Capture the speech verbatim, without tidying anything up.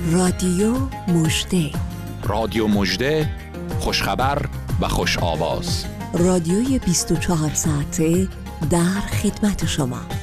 رادیو مژده، رادیو مژده، خوشخبر و خوش آواز. رادیوی بیست و چهار ساعته در خدمت شما.